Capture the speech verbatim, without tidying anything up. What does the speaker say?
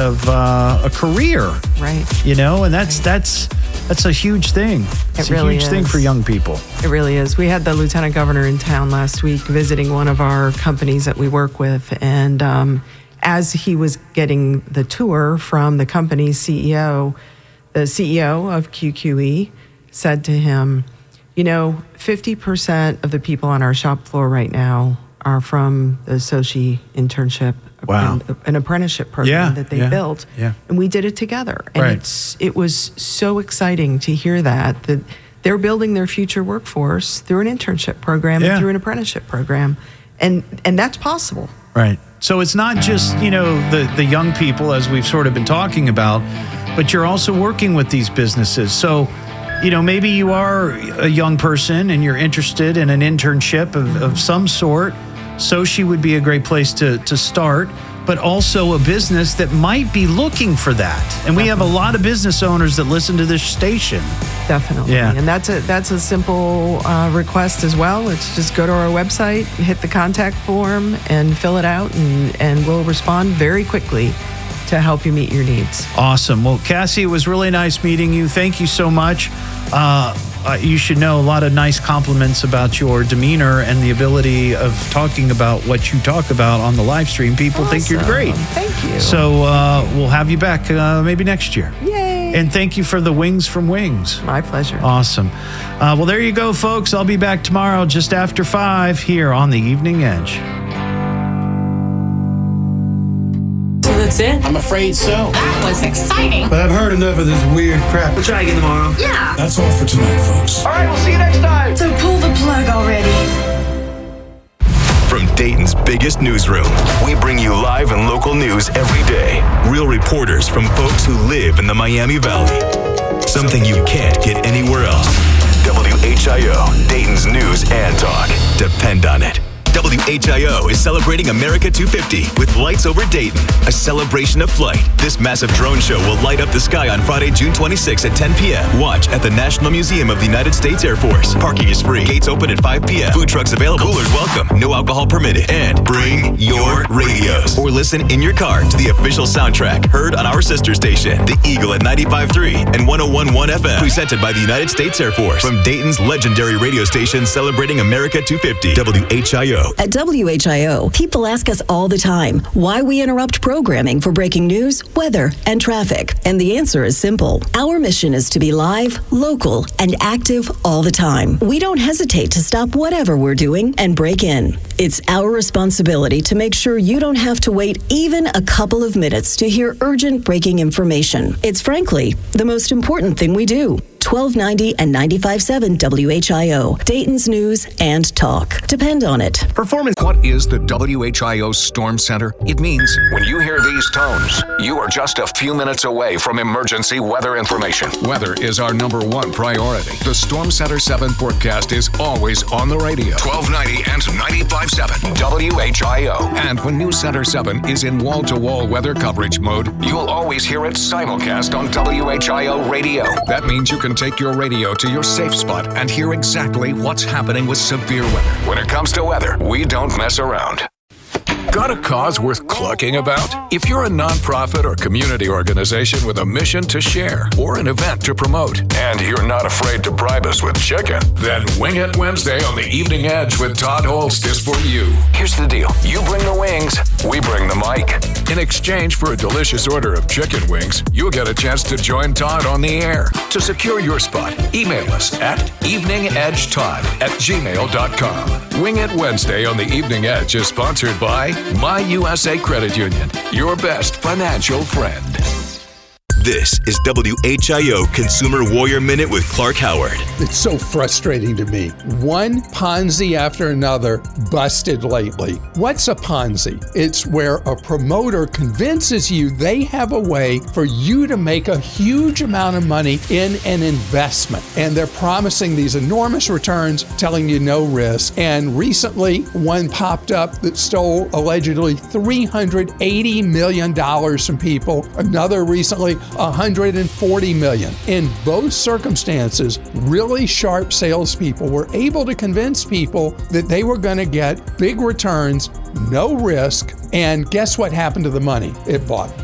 of uh, a career. Right. You know, and that's right. that's that's a huge thing. It's it really a huge is. thing for young people. It really is. We had the lieutenant governor in town last week visiting one of our companies that we work with. And um, as he was getting the tour from the company's C E O, the C E O of Q Q E said to him, you know, fifty percent of the people on our shop floor right now are from the Sochi internship, wow. an, an apprenticeship program yeah, that they yeah, built. Yeah. And we did it together. And right. it's it was so exciting to hear that, that they're building their future workforce through an internship program yeah. and through an apprenticeship program. And and that's possible. Right. So it's not just, you know, the, the young people, as we've sort of been talking about, but you're also working with these businesses. So, you know, maybe you are a young person and you're interested in an internship of, of some sort. Sochi would be a great place to, to start, but also a business that might be looking for that. And Definitely. We have a lot of business owners that listen to this station. Definitely. Yeah. And that's a that's a simple uh, request as well. It's just go to our website, hit the contact form, and fill it out, and, and we'll respond very quickly to help you meet your needs. Awesome. Well, Cassie, it was really nice meeting you. Thank you so much. Uh, uh, you should know a lot of nice compliments about your demeanor and the ability of talking about what you talk about on the live stream. People Awesome. think you're great. Thank you. So uh, we'll have you back uh, maybe next year. Yay. And thank you for the wings from Wings. My pleasure. Awesome. Uh, well, there you go, folks. I'll be back tomorrow just after five here on The Evening Edge. That's it? I'm afraid so. That was exciting. But I've heard enough of this weird crap. We'll try again tomorrow. Yeah. That's all for tonight, folks. All right, we'll see you next time. So pull the plug already. From Dayton's biggest newsroom, we bring you live and local news every day. Real reporters from folks who live in the Miami Valley. Something you can't get anywhere else. W H I O, Dayton's news and talk. Depend on it. W H I O is celebrating America two fifty with Lights Over Dayton, a celebration of flight. This massive drone show will light up the sky on Friday, June twenty-sixth at ten p.m. Watch at the National Museum of the United States Air Force. Parking is free. Gates open at five p.m. Food trucks available. Coolers welcome. No alcohol permitted. And bring your radios. Or listen in your car to the official soundtrack heard on our sister station, The Eagle at ninety-five point three and one oh one point one F M. Presented by the United States Air Force. From Dayton's legendary radio station celebrating America two fifty. W H I O. At W H I O, people ask us all the time why we interrupt programming for breaking news, weather, and traffic. And the answer is simple. Our mission is to be live, local, and active all the time. We don't hesitate to stop whatever we're doing and break in. It's our responsibility to make sure you don't have to wait even a couple of minutes to hear urgent breaking information. It's frankly the most important thing we do. twelve ninety and ninety-five point seven W H I O, Dayton's news and talk. Depend on it. Performance. What is the W H I O Storm Center? It means when you hear these tones, you are just a few minutes away from emergency weather information. Weather is our number one priority. The Storm Center seven forecast is always on the radio. twelve ninety and ninety-five point seven W H I O. And when News Center seven is in wall-to-wall weather coverage mode, you'll always hear it simulcast on W H I O radio. That means you can take your radio to your safe spot and hear exactly what's happening with severe weather. When it comes to weather, we don't mess around. Got a cause worth clucking about? If you're a nonprofit or community organization with a mission to share or an event to promote, and you're not afraid to bribe us with chicken, then Wing It Wednesday on the Evening Edge with Todd Holst is for you. Here's the deal. You bring the wings, we bring the mic. In exchange for a delicious order of chicken wings, you'll get a chance to join Todd on the air. To secure your spot, email us at eveningedgetodd at gmail dot com. Wing It Wednesday on the Evening Edge is sponsored by My U S A Credit Union, your best financial friend. This is W H I O Consumer Warrior Minute with Clark Howard. It's so frustrating to me. One Ponzi after another busted lately. What's a Ponzi? It's where a promoter convinces you they have a way for you to make a huge amount of money in an investment. And they're promising these enormous returns, telling you no risk. And recently, one popped up that stole allegedly three hundred eighty million dollars from people. Another recently, one hundred forty million dollars. In both circumstances, really sharp salespeople were able to convince people that they were going to get big returns, no risk, and guess what happened to the money? It bought